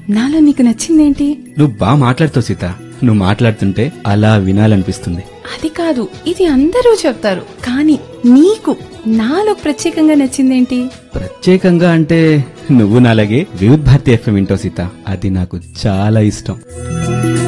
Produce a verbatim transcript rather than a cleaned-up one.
నాలో నీకు నచ్చిందేంటి? నువ్వు బాగా మాట్లాడుతావు సీత. నువ్వు మాట్లాడుతుంటే అలా వినాలనిపిస్తుంది. అది కాదు, ఇది అందరూ చెప్తారు, కానీ నీకు నాలో ప్రత్యేకంగా నచ్చిందేంటి? ప్రత్యేకంగా అంటే నువ్వు నాలాగే వివిధ భారతి ఎఫ్ఎం వింటావు సీత. అది నాకు చాలా ఇష్టం.